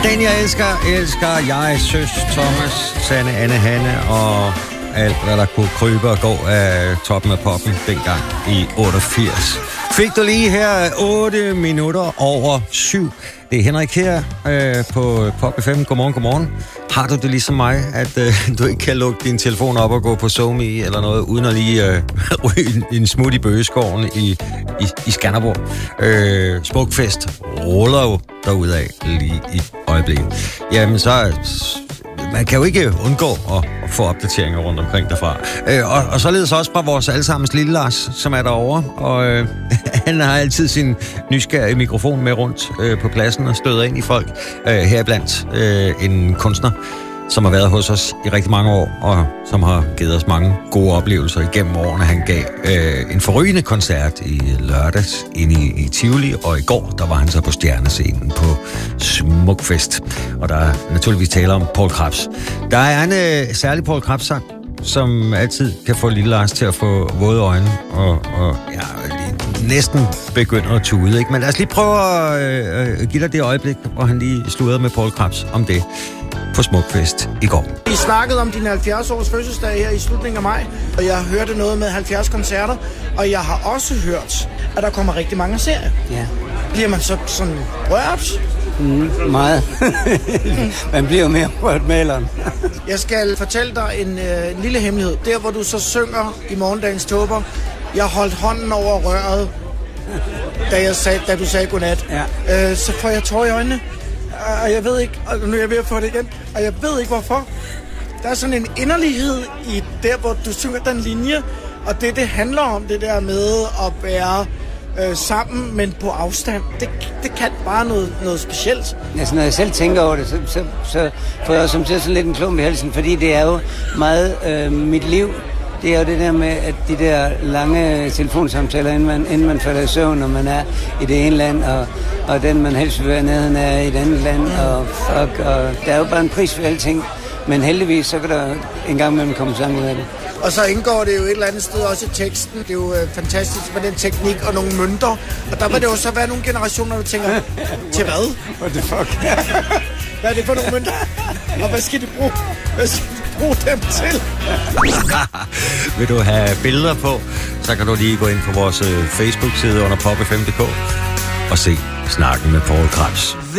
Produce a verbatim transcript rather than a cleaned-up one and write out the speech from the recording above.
Den jeg elsker, elsker jeg, Søs, Thomas, Sanne, Anne, Hanne og alt, hvad der kunne krybe og gå af toppen af poppen dengang i otteogfirs. Fik du lige her otte minutter over syv. Det er Henrik her øh, på Pop F M. Godmorgen, godmorgen. Har du det ligesom mig, at øh, du ikke kan lukke din telefon op og gå på SoMe eller noget, uden at lige øh, ryge en, en smut i bøgeskoven i, i, i Skanderborg? Øh, Smukfest ruller jo derudad lige i øjeblikket. Jamen så... Man kan jo ikke undgå at, at få opdateringer rundt omkring derfra. Øh, og, og således også fra vores allesammens lille Lars, som er derovre. Og øh, han har altid sin nysgerrige mikrofon med rundt øh, på pladsen og støder ind i folk. Øh, heriblandt øh, en kunstner, som har været hos os i rigtig mange år, og som har givet os mange gode oplevelser igennem årene. Han gav øh, en forrygende koncert i lørdags inde i, i Tivoli, og i går, der var han så på stjernescenen på Smukfest. Og der er naturligvis tale om Poul Krebs. Der er en øh, særlig Poul Krebs-sang, som altid kan få lille Lars til at få våde øjne, og, og ja, næsten begynder at tude, ikke? Men lad os lige prøve at øh, give dig det øjeblik, hvor han lige sludrede med Poul Krebs om det på Smukfest i går. Vi snakkede om din halvfjerds års fødselsdag her i slutningen af maj, og jeg hørte noget med halvfjerds koncerter, og jeg har også hørt, at der kommer rigtig mange serier. Ja. Bliver man så sådan rørt? Mm, meget. Man bliver jo mere rørt maleren. Jeg skal fortælle dig en, øh, en lille hemmelighed. Der, hvor du så synger i Morgendagens Tåber, jeg holdt hånden over røret, da, jeg sag, da du sagde godnat. Ja. Øh, så får jeg tårer i øjnene. Og jeg ved ikke, og nu er jeg ved at få det igen, og jeg ved ikke hvorfor. Der er sådan en inderlighed i der, hvor du synger den linje, og det, det handler om, det der med at være øh, sammen, men på afstand. Det, det kan bare noget, noget specielt. Altså, når jeg selv tænker over det, så, så, så får jeg som sådan lidt en klump i halsen, fordi det er jo meget øh, mit liv. Det er jo det der med, at de der lange telefonsamtaler, inden man, inden man falder i søvn, når man er i det ene land, og, og den, man helst vil være nede, er i et andet land, og fuck, og der er jo bare en pris for alting. Men heldigvis, så kan der en gang imellem komme sang ud af det. Og så indgår det jo et eller andet sted også i teksten. Det er jo øh, fantastisk med den teknik og nogle mønter. Og der vil det jo så være nogle generationer, der tænker, til hvad? What the fuck? Hvad er det for nogle mønter? Og hvad skal de bruge? Hvad skal de bruge dem til? Vil du have billeder på, så kan du lige gå ind på vores Facebook-side under pop f m punktum d k og se snakken med Poul Krebs.